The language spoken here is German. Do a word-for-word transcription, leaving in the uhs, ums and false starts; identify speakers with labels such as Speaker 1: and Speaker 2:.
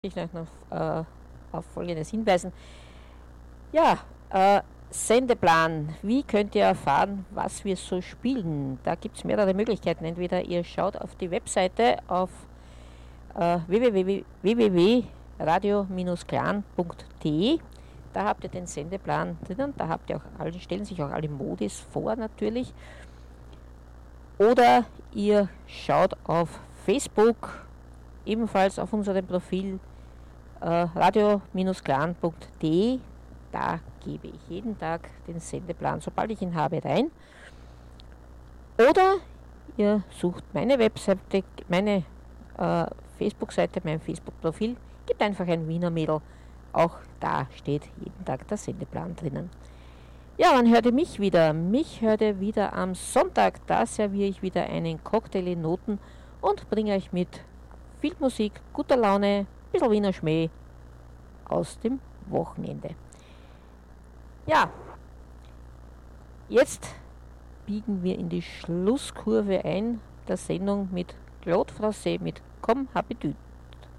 Speaker 1: Ich noch äh, auf Folgendes hinweisen. Ja, äh, Sendeplan. Wie könnt ihr erfahren, was wir so spielen? Da gibt es mehrere Möglichkeiten. Entweder ihr schaut auf die Webseite auf äh, w w w punkt radio clan punkt d e. Da habt ihr den Sendeplan drinnen. Da habt ihr auch alle, stellen sich auch alle Modis vor natürlich. Oder ihr schaut auf Facebook, ebenfalls auf unserem Profil Uh, radio clan punkt d e. Da gebe ich jeden Tag den Sendeplan, sobald ich ihn habe, rein. Oder ihr sucht meine Webseite, meine uh, Facebook-Seite, mein Facebook-Profil, gebt einfach ein Wiener Mädel. Auch da steht jeden Tag der Sendeplan drinnen. Ja, wann hört ihr mich wieder? Mich hört ihr wieder am Sonntag. Da serviere ich wieder einen Cocktail in Noten und bringe euch mit viel Musik, guter Laune, bisschen Wiener Schmäh aus dem Wochenende. Ja, jetzt biegen wir in die Schlusskurve ein der Sendung mit Claude Frosset mit Komm, Habitüt.